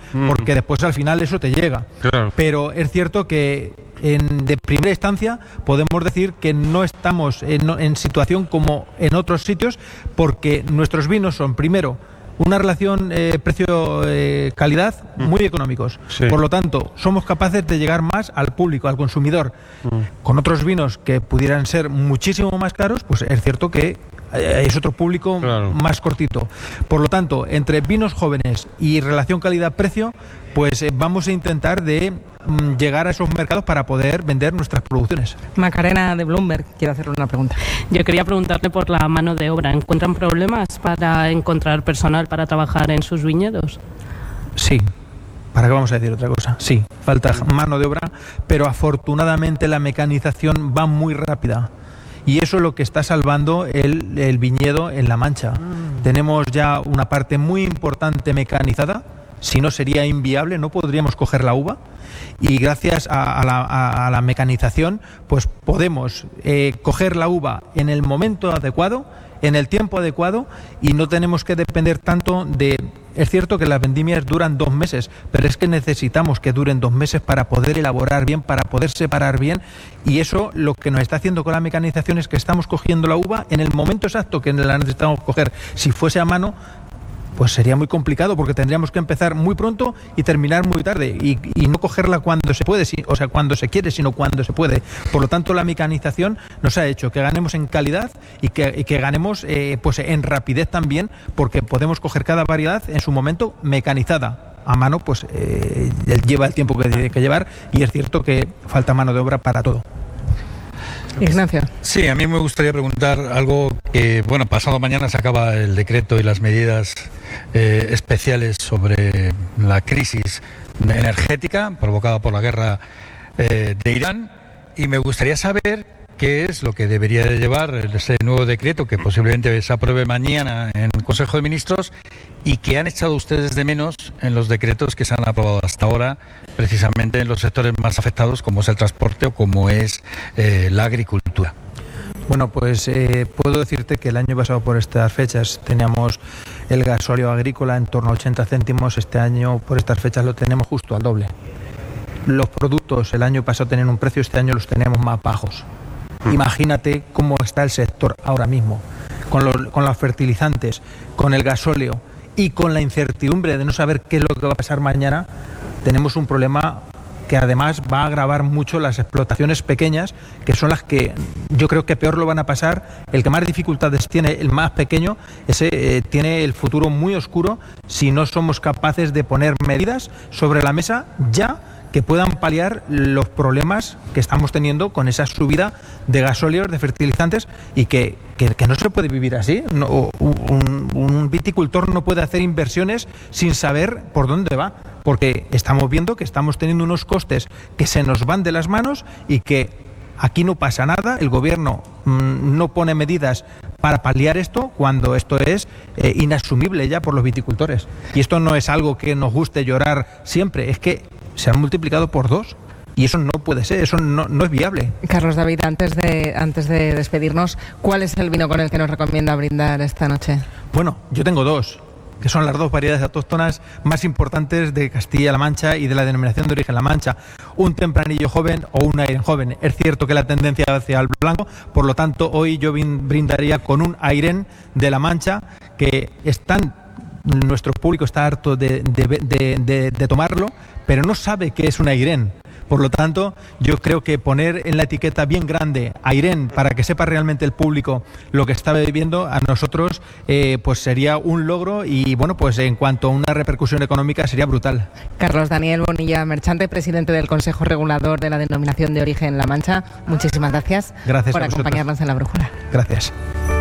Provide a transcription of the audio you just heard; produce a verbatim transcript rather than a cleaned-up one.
mm. porque después al final eso te llega. Claro. Pero es cierto que en, de primera instancia podemos decir que no estamos en, en situación como en otros sitios, porque nuestros vinos son, primero, una relación eh, precio-calidad eh, muy económicos. Sí. Por lo tanto, somos capaces de llegar más al público, al consumidor. Mm. Con otros vinos que pudieran ser muchísimo más caros, pues es cierto que es otro público claro. más cortito. Por lo tanto, entre vinos jóvenes y relación calidad-precio, pues eh, vamos a intentar de mm, llegar a esos mercados para poder vender nuestras producciones. Macarena de Bloomberg quiere hacerle una pregunta. Yo quería preguntarle por la mano de obra. ¿Encuentran problemas para encontrar personal para trabajar en sus viñedos? Sí. ¿Para qué vamos a decir otra cosa? Sí, falta mano de obra, pero afortunadamente la mecanización va muy rápida. Y eso es lo que está salvando el, el viñedo en La Mancha. Mm. Tenemos ya una parte muy importante mecanizada, si no sería inviable, no podríamos coger la uva. Y gracias a, a, la, a, a la mecanización, pues podemos eh, coger la uva en el momento adecuado, en el tiempo adecuado, y no tenemos que depender tanto de... Es cierto que las vendimias duran dos meses, pero es que necesitamos que duren dos meses para poder elaborar bien, para poder separar bien, y eso lo que nos está haciendo con la mecanización es que estamos cogiendo la uva en el momento exacto que la necesitamos coger. Si fuese a mano, pues sería muy complicado, porque tendríamos que empezar muy pronto y terminar muy tarde, y, y no cogerla cuando se puede, o sea, cuando se quiere, sino cuando se puede. Por lo tanto, la mecanización nos ha hecho que ganemos en calidad y que, y que ganemos eh, pues en rapidez también, porque podemos coger cada variedad en su momento mecanizada. A mano, pues eh, lleva el tiempo que tiene que llevar, y es cierto que falta mano de obra para todo. Ignacio. Sí, a mí me gustaría preguntar algo que, bueno, pasado mañana se acaba el decreto y las medidas eh, especiales sobre la crisis energética provocada por la guerra eh, de Irán, y me gustaría saber qué es lo que debería de llevar ese nuevo decreto que posiblemente se apruebe mañana en el Consejo de Ministros, y que han echado ustedes de menos en los decretos que se han aprobado hasta ahora, precisamente en los sectores más afectados, como es el transporte o como es eh, la agricultura. Bueno, pues eh, puedo decirte que el año pasado por estas fechas teníamos el gasóleo agrícola en torno a ochenta céntimos, este año por estas fechas lo tenemos justo al doble. Los productos el año pasado tenían un precio, este año los tenemos más bajos. Imagínate cómo está el sector ahora mismo, con los, con los fertilizantes, con el gasóleo y con la incertidumbre de no saber qué es lo que va a pasar mañana. Tenemos un problema que además va a agravar mucho las explotaciones pequeñas, que son las que yo creo que peor lo van a pasar. El que más dificultades tiene, el más pequeño, ese eh, tiene el futuro muy oscuro si no somos capaces de poner medidas sobre la mesa ya, que puedan paliar los problemas que estamos teniendo con esa subida de gasóleos, de fertilizantes, y que, que, que no se puede vivir así. No, un, un viticultor no puede hacer inversiones sin saber por dónde va, porque estamos viendo que estamos teniendo unos costes que se nos van de las manos y que aquí no pasa nada. El gobierno mmm, no pone medidas para paliar esto, cuando esto es eh, inasumible ya por los viticultores. Y esto no es algo que nos guste llorar siempre, es que se han multiplicado por dos, y eso no puede ser, eso no, no es viable. Carlos David, antes de, antes de despedirnos, ¿cuál es el vino con el que nos recomienda brindar esta noche? Bueno, yo tengo dos, que son las dos variedades autóctonas más importantes de Castilla-La Mancha y de la denominación de origen La Mancha: un Tempranillo joven o un Airen joven. Es cierto que la tendencia va hacia el blanco, por lo tanto hoy yo brindaría con un Airen de La Mancha, que están, nuestro público está harto de, de, de, de, de tomarlo, pero no sabe qué es un Airen. Por lo tanto, yo creo que poner en la etiqueta bien grande Airen, para que sepa realmente el público lo que está bebiendo, a nosotros eh, pues sería un logro, y bueno, pues en cuanto a una repercusión económica sería brutal. Carlos Daniel Bonilla Merchante, presidente del Consejo Regulador de la Denominación de Origen La Mancha, muchísimas gracias, gracias por acompañarnos en La Brújula. Gracias.